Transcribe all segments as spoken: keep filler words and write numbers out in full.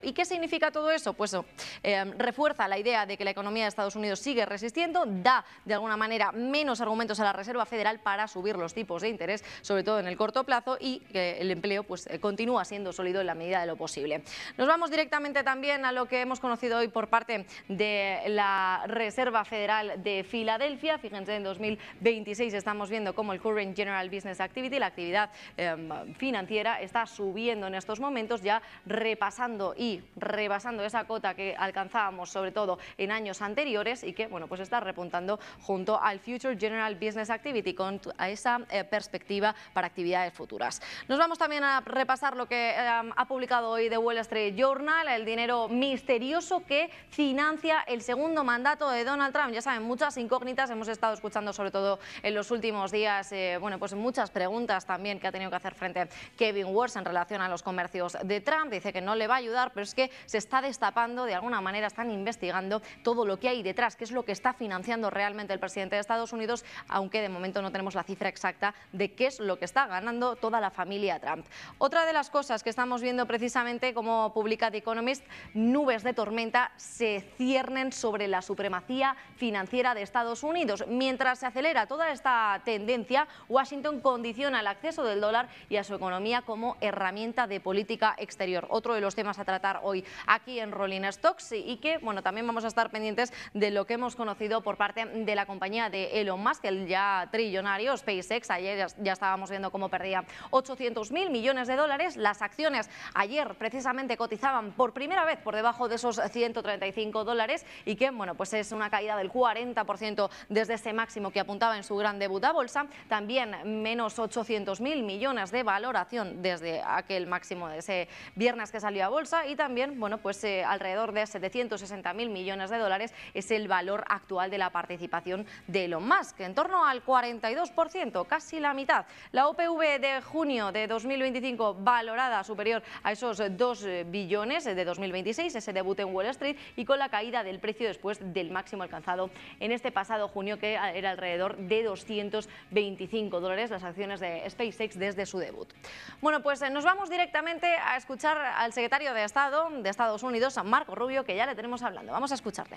¿Y qué significa todo eso? Pues eh, refuerza la idea de que la economía de Estados Unidos sigue resistiendo, da de alguna manera menos argumentos a la Reserva Federal para subir los tipos de interés, sobre todo en el corto plazo, y que el empleo pues, eh, continúa siendo sólido en la medida de lo posible. Nos vamos directamente también a lo que hemos conocido hoy por parte de la Reserva Federal de Filadelfia. Fíjense, en dos mil veintiséis estamos viendo cómo el Current General Business Activity, la actividad eh, financiera, está subiendo en estos momentos, ya repasando y rebasando esa cota que alcanzábamos sobre todo en años anteriores y que bueno, pues está repuntando junto al Future General Business Activity con a esa eh, perspectiva para actividades futuras. Nos vamos también a repasar lo que eh, ha publicado hoy The Wall Street Journal, el dinero misterioso que financia el segundo mandato de Donald Trump. Ya saben, muchas incógnitas, hemos estado escuchando sobre todo en los últimos días eh, bueno, pues muchas preguntas también que ha tenido que hacer frente Kevin Warsh en relación a los comercios de Trump. Dice que no le va a ayudar, pero es que se está destapando, de alguna manera están investigando todo lo que hay detrás, qué es lo que está financiando realmente el presidente de Estados Unidos, aunque de momento no tenemos la cifra exacta de qué es lo que está ganando toda la familia Trump. Otra de las cosas que estamos viendo precisamente, como publica The Economist, nubes de tormenta se ciernen sobre la supremacía financiera de Estados Unidos. Mientras se acelera toda esta tendencia, Washington condiciona el acceso del dólar y a su economía como herramienta de política exterior. Otro de los temas a tratar hoy aquí en Rolling Stocks y que bueno, también vamos a estar pendientes de lo que hemos conocido por parte de la compañía de Elon Musk, el ya trillonario SpaceX. Ayer ya, ya estábamos viendo cómo perdía ochocientos mil millones de dólares. Las acciones ayer precisamente cotizaban por primera vez por debajo de esos ciento treinta y cinco dólares y que bueno, pues es una caída del cuarenta por ciento desde ese máximo que apuntaba en su gran debut a bolsa. También menos ochocientos mil millones de valoración desde aquel máximo de ese viernes que salió a bolsa y también bueno, pues eh, alrededor de setecientos sesenta mil millones de dólares es el valor actual de la participación de Elon Musk, en torno al cuarenta y dos por ciento, casi la mitad. La O P V de junio de dos mil veinticinco valorada superior a esos dos billones de dos mil veintiséis, ese debut en Wall Street, y con la caída del precio después del máximo alcanzado en este pasado junio, que era alrededor de doscientos veinticinco dólares las acciones de SpaceX desde su debut. Bueno, pues eh, nos vamos directamente a escuchar al secretario de Estado de Estados Unidos, a Marco Rubio, que ya le tenemos hablando. Vamos a escucharle.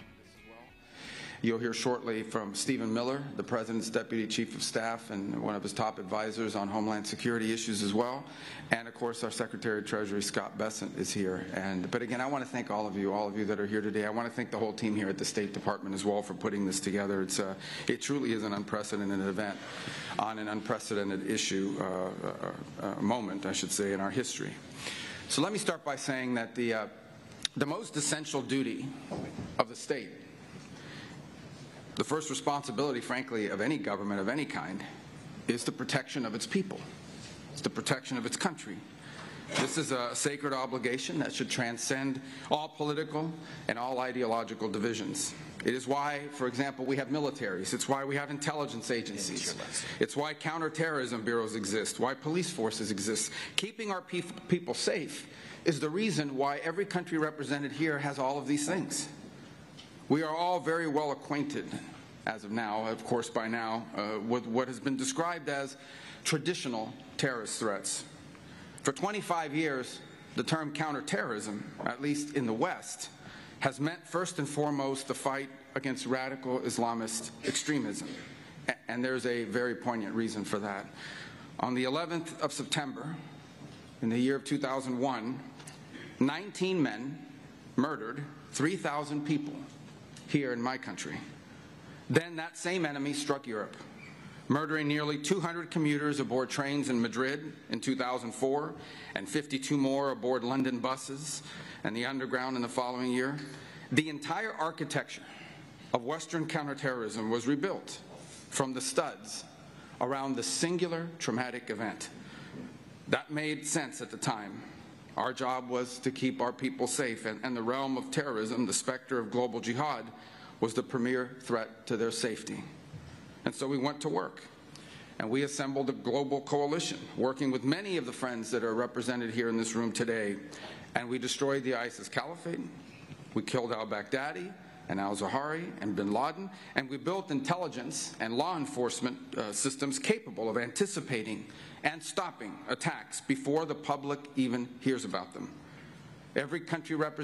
You'll hear shortly from Stephen Miller, the President's Deputy Chief of Staff and one of his top advisors on Homeland Security issues as well. And of course, our Secretary of Treasury, Scott Bessent, is here. And But again, I want to thank all of you, all of you that are here today. I want to thank the whole team here at the State Department as well for putting this together. It's uh, It truly is an unprecedented event on an unprecedented issue, uh, uh, moment, I should say, in our history. So let me start by saying that the, uh, the most essential duty of the state, the first responsibility, frankly, of any government of any kind, is the protection of its people. It's the protection of its country. This is a sacred obligation that should transcend all political and all ideological divisions. It is why, for example, we have militaries. It's why we have intelligence agencies. It's why counterterrorism bureaus exist, why police forces exist. Keeping our pe- people safe is the reason why every country represented here has all of these things. We are all very well acquainted, as of now, of course by now, uh, with what has been described as traditional terrorist threats. For twenty-five years, the term counterterrorism, at least in the West, has meant first and foremost the fight against radical Islamist extremism. And there's a very poignant reason for that. On the eleventh of September, in the year of two thousand one, nineteen men murdered three thousand people here in my country. Then that same enemy struck Europe, murdering nearly two hundred commuters aboard trains in Madrid in two thousand four and fifty-two more aboard London buses and the underground in the following year. The entire architecture of Western counterterrorism was rebuilt from the studs around the singular traumatic event. That made sense at the time. Our job was to keep our people safe, and, and the realm of terrorism, the specter of global jihad, was the premier threat to their safety. And so we went to work, and we assembled a global coalition, working with many of the friends that are represented here in this room today, and we destroyed the ISIS caliphate, we killed al-Baghdadi and al-Zawahiri and bin Laden, and we built intelligence and law enforcement uh, systems capable of anticipating and stopping attacks before the public even hears about them. Every country represented